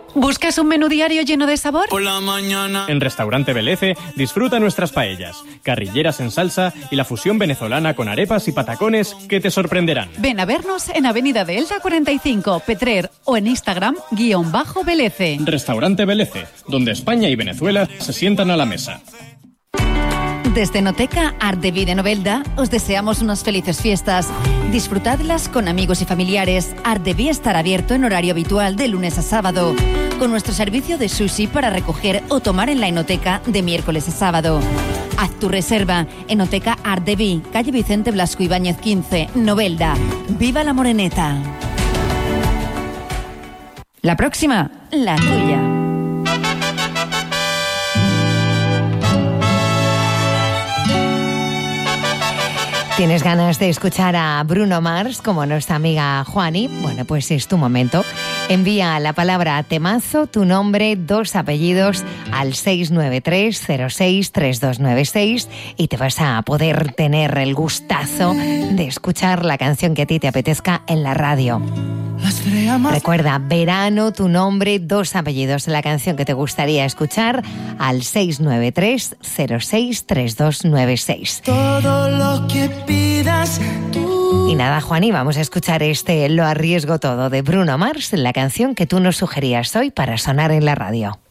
¿Buscas un menú diario lleno de sabor? Por la mañana. En Restaurante Belece disfruta nuestras paellas, carrilleras en salsa y la fusión venezolana con arepas y patacones que te sorprenderán. Ven a vernos en Avenida de Elda 45, Petrer, o en Instagram _Belece. Restaurante Belece, donde España y Venezuela se sientan a la mesa. Desde Enoteca Art de Vida Novelda os deseamos unas felices fiestas. Disfrutadlas con amigos y familiares. Art de Vida estará abierto en horario habitual de lunes a sábado, con nuestro servicio de sushi para recoger o tomar en la Enoteca de miércoles a sábado. Haz tu reserva. Enoteca Art de Vida, calle Vicente Blasco Ibáñez 15, Novelda. ¡Viva la Moreneta! La próxima, la tuya. ¿Tienes ganas de escuchar a Bruno Mars como nuestra amiga Juani? Bueno, pues es tu momento. Envía la palabra temazo, tu nombre, 2 apellidos al 693-063296 y te vas a poder tener el gustazo de escuchar la canción que a ti te apetezca en la radio. Recuerda, verano, tu nombre, 2 apellidos, la canción que te gustaría escuchar al 693-063296. Todo lo que pidas tú. Y nada, Juani, vamos a escuchar Lo arriesgo todo de Bruno Mars, la canción que tú nos sugerías hoy para sonar en la radio.